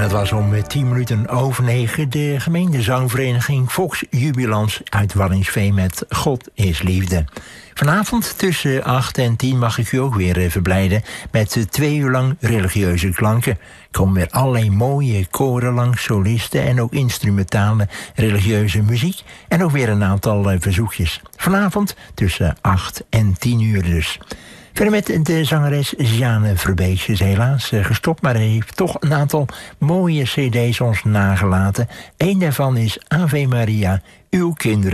Dat was om 10 minuten over 9 de gemeentezangvereniging Vox Jubilans uit Waddinxveen met God is Liefde. Vanavond tussen 8 en 10 mag ik u ook weer verblijden met 2 uur lang religieuze klanken. Er komen weer allerlei mooie koren langs, solisten en ook instrumentale religieuze muziek. En ook weer een aantal verzoekjes. Vanavond tussen 8 en 10 uur dus. Verder met de zangeres Jeanne Verbeek. Ze is helaas gestopt, maar heeft toch een aantal mooie cd's ons nagelaten. Eén daarvan is Ave Maria, uw kinderen.